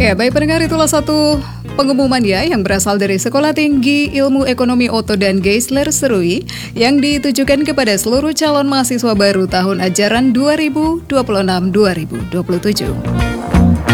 Ya, baik pendengar, itulah satu pengumuman ya yang berasal dari Sekolah Tinggi Ilmu Ekonomi Otto dan Geisler Serui yang ditujukan kepada seluruh calon mahasiswa baru tahun ajaran 2026-2027.